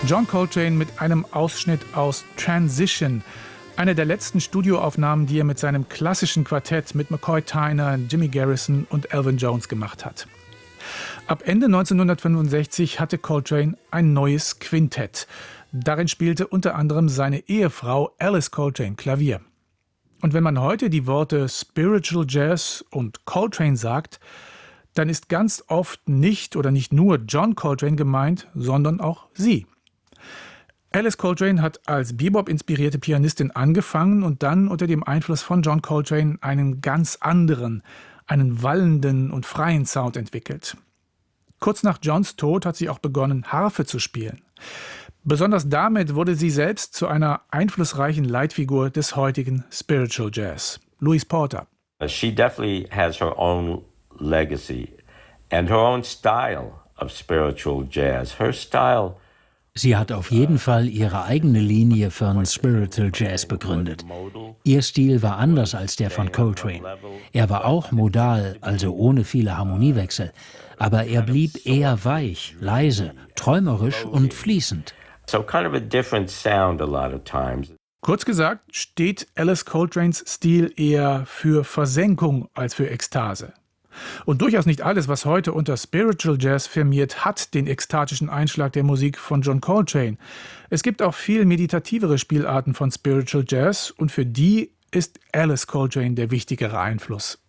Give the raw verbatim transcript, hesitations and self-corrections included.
John Coltrane mit einem Ausschnitt aus Transition, eine der letzten Studioaufnahmen, die er mit seinem klassischen Quartett mit McCoy Tyner, Jimmy Garrison und Elvin Jones gemacht hat. Ab Ende neunzehnhundertfünfundsechzig hatte Coltrane ein neues Quintett. Darin spielte unter anderem seine Ehefrau Alice Coltrane Klavier. Und wenn man heute die Worte Spiritual Jazz und Coltrane sagt, dann ist ganz oft nicht oder nicht nur John Coltrane gemeint, sondern auch sie. Alice Coltrane hat als Bebop-inspirierte Pianistin angefangen und dann unter dem Einfluss von John Coltrane einen ganz anderen, einen wallenden und freien Sound entwickelt. Kurz nach Johns Tod hat sie auch begonnen, Harfe zu spielen. Besonders damit wurde sie selbst zu einer einflussreichen Leitfigur des heutigen Spiritual Jazz. Louis Porter. She definitely has her own legacy and her own style of spiritual jazz. Her style. Sie hat auf jeden Fall ihre eigene Linie von Spiritual Jazz begründet. Ihr Stil war anders als der von Coltrane. Er war auch modal, also ohne viele Harmoniewechsel. Aber er blieb eher weich, leise, träumerisch und fließend. So kind of a different sound a lot of times. Kurz gesagt steht Alice Coltranes Stil eher für Versenkung als für Ekstase. Und durchaus nicht alles, was heute unter Spiritual Jazz firmiert, hat den ekstatischen Einschlag der Musik von John Coltrane. Es gibt auch viel meditativere Spielarten von Spiritual Jazz und für die ist Alice Coltrane der wichtigere Einfluss.